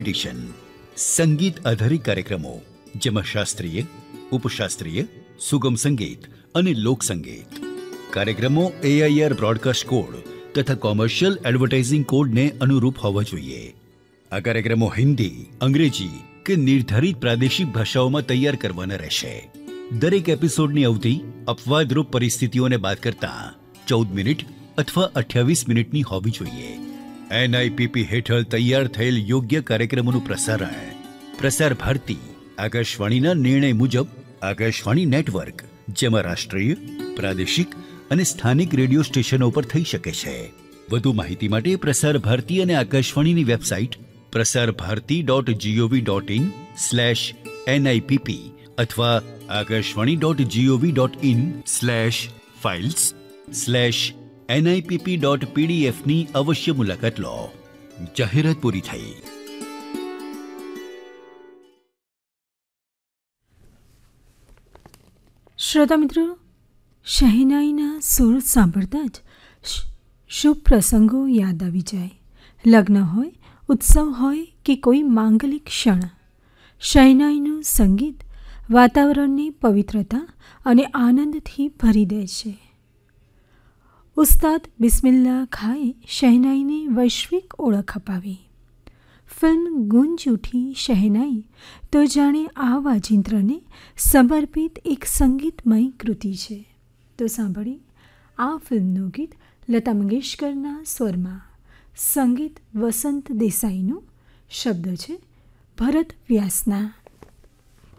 Addition સંગીત આધારિત કાર્યક્રમો જેમાં શાસ્ત્રીય, ઉપશાસ્ત્રીય, સુગમ સંગીત અને લોક સંગીત. કાર્યક્રમો AIR બ્રોડકાસ્ટ કોડ તથા કોમર્શિયલ એડવર્ટાઇઝિંગ કોડને અનુરૂપ હોવા જોઈએ. આ કાર્યક્રમો હિન્દી, અંગ્રેજી કે નિર્ધારિત પ્રાદેશિક ભાષાઓમાં તૈયાર કરવાના રહેશે. દરેક એપિસોડની અવધિ અપવાદરૂપ પરિસ્થિતિઓને બાદ કરતા 14 મિનિટ અથવા 28 મિનિટની હોવી જોઈએ. NIPP હેઠળ તૈયાર થયેલ યોગ્ય કાર્યક્રમોનું પ્રસારણ પ્રસાર ભારતી આકાશવાણીના નિર્ણય મુજબ આકાશવાણી નેટવર્ક, જેમાં રાષ્ટ્રીય, પ્રાદેશિક અને સ્થાનિક રેડિયો સ્ટેશનો પર થઈ શકે છે. વધુ માહિતી માટે પ્રસાર ભારતી અને આકાશવાણીની વેબસાઇટ prasarbharati.gov.in/NIPP અથવા akashvani.gov.in/files/NIPP.PDF ની અવશ્ય મુલાકાત લો. જાહેરાત પૂરી થઈ. શ્રોતા મિત્રો, શહેનાઈના સુર સાંભળતા જ શુભ પ્રસંગો યાદ આવી જાય. લગ્ન હોય, ઉત્સવ હોય કે કોઈ માંગલિક ક્ષણ, શહેનાઈનું સંગીત વાતાવરણની પવિત્રતા અને આનંદથી ભરી દે છે. ઉસ્તાદ બિસ્મિલ્લા ખાએ શહેનાઈની વૈશ્વિક ઓળખ અપાવી. ફિલ્મ ગુંજ ઉઠી શહેનાઈ તો જાણે આ વાજિંત્રને સમર્પિત એક સંગીતમય કૃતિ છે. તો સાંભળી આ ફિલ્મનું ગીત લતા મંગેશકરના સ્વરમાં, સંગીત વસંત દેસાઈનું, શબ્દ છે ભરત વ્યાસના.